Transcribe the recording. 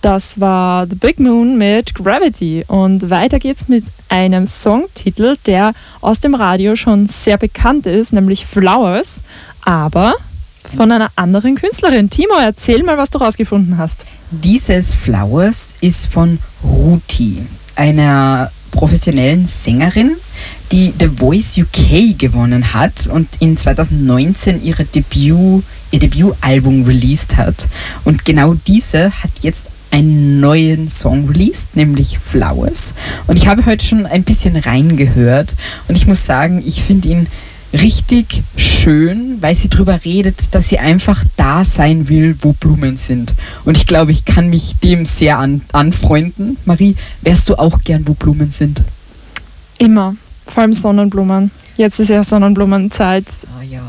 Das war The Big Moon mit Gravity. Und weiter geht's mit einem Songtitel, der aus dem Radio schon sehr bekannt ist, nämlich Flowers, aber von einer anderen Künstlerin. Timo, erzähl mal, was du rausgefunden hast. Dieses Flowers ist von Ruti, einer professionellen Sängerin, die The Voice UK gewonnen hat und in 2019 ihr Debütalbum released hat. Und genau diese hat jetzt einen neuen Song released, nämlich Flowers. Und ich habe heute schon ein bisschen reingehört und ich muss sagen, ich finde ihn richtig schön, weil sie darüber redet, dass sie einfach da sein will, wo Blumen sind. Und ich glaube, ich kann mich dem sehr anfreunden. Marie, wärst du auch gern, wo Blumen sind? Immer. Vor allem Sonnenblumen. Jetzt ist ja Sonnenblumenzeit. Ah ja,